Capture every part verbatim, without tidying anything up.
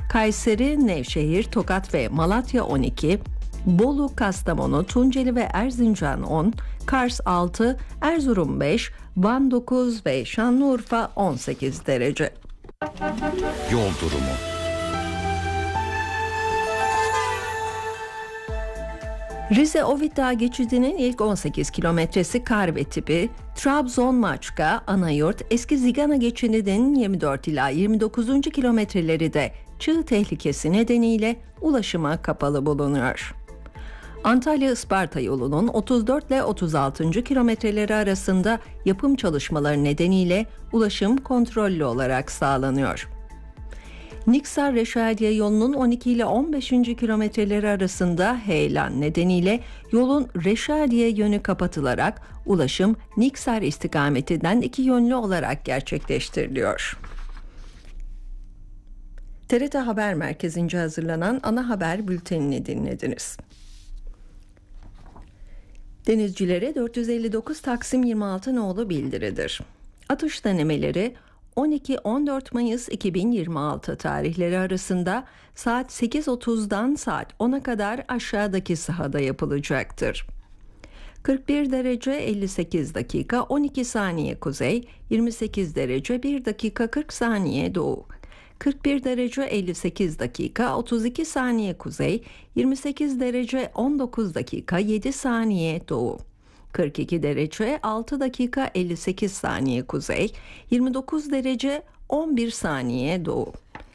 Kayseri, Nevşehir, Tokat ve Malatya on iki, Bolu, Kastamonu, Tunceli ve Erzincan on, Kars altı, Erzurum beş, Van dokuz ve Şanlıurfa on sekiz derece. Yol durumu. Rize Ovitdağ geçidinin ilk on sekiz kilometresi kar ve tipi, Trabzon-Maçka, Anayurt, Eski Zigana geçidinin yirmi dört ila yirmi dokuzuncu kilometreleri de çığ tehlikesi nedeniyle ulaşıma kapalı bulunuyor. Antalya-Isparta yolunun otuz dört ile otuz altıncı kilometreleri arasında yapım çalışmaları nedeniyle ulaşım kontrollü olarak sağlanıyor. Niksar-Reşadiye yolunun on iki ile on beşinci kilometreleri arasında heyelan nedeniyle yolun Reşadiye yönü kapatılarak ulaşım Niksar istikametinden iki yönlü olarak gerçekleştiriliyor. T R T Haber Merkezi'nce hazırlanan ana haber bültenini dinlediniz. Denizcilere dört yüz elli dokuz Taksim yirmi altı nolu bildiridir. Atış denemeleri on iki on dört Mayıs iki bin yirmi altı tarihleri arasında saat sekiz otuzdan saat ona kadar aşağıdaki sahada yapılacaktır. kırk bir derece elli sekiz dakika on iki saniye kuzey, yirmi sekiz derece bir dakika kırk saniye doğu. kırk bir derece elli sekiz dakika otuz iki saniye kuzey, yirmi sekiz derece on dokuz dakika yedi saniye doğu. kırk iki derece altı dakika elli sekiz saniye kuzey, yirmi dokuz derece on bir saniye doğu.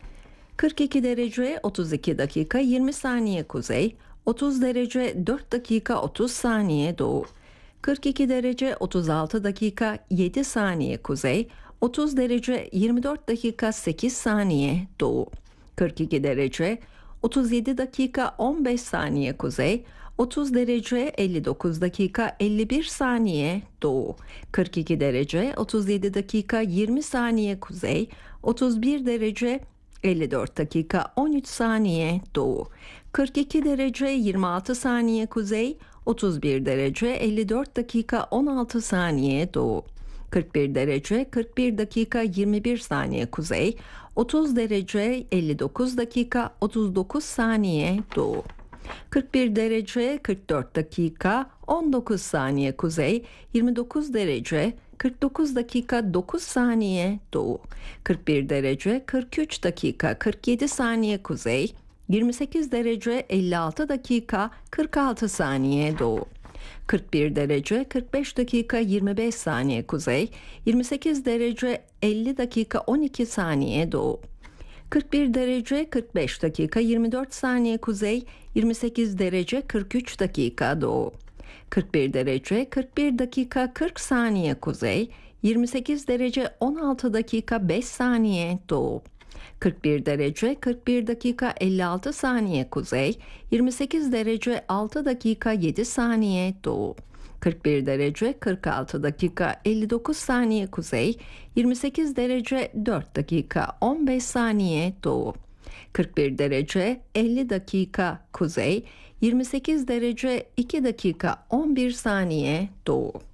kırk iki derece otuz iki dakika yirmi saniye kuzey, otuz derece dört dakika otuz saniye doğu. kırk iki derece otuz altı dakika yedi saniye kuzey, otuz derece yirmi dört dakika sekiz saniye doğu. kırk iki derece otuz yedi dakika on beş saniye kuzey, otuz derece elli dokuz dakika elli bir saniye doğu. kırk iki derece otuz yedi dakika yirmi saniye kuzey, otuz bir derece elli dört dakika on üç saniye doğu. kırk iki derece yirmi altı saniye kuzey, otuz bir derece elli dört dakika on altı saniye doğu. kırk bir derece kırk bir dakika yirmi bir saniye kuzey, otuz derece elli dokuz dakika otuz dokuz saniye doğu. kırk bir derece kırk dört dakika on dokuz saniye kuzey, yirmi dokuz derece kırk dokuz dakika dokuz saniye doğu. kırk bir derece kırk üç dakika kırk yedi saniye kuzey, yirmi sekiz derece elli altı dakika kırk altı saniye doğu. kırk bir derece kırk beş dakika yirmi beş saniye kuzey, yirmi sekiz derece elli dakika on iki saniye doğu. kırk bir derece kırk beş dakika yirmi dört saniye kuzey, yirmi sekiz derece kırk üç dakika doğu. kırk bir derece kırk bir dakika kırk saniye kuzey, yirmi sekiz derece on altı dakika beş saniye doğu. kırk bir derece kırk bir dakika elli altı saniye kuzey, yirmi sekiz derece altı dakika yedi saniye doğu. kırk bir derece kırk altı dakika elli dokuz saniye kuzey, yirmi sekiz derece dört dakika on beş saniye doğu. kırk bir derece elli dakika kuzey, yirmi sekiz derece iki dakika on bir saniye doğu.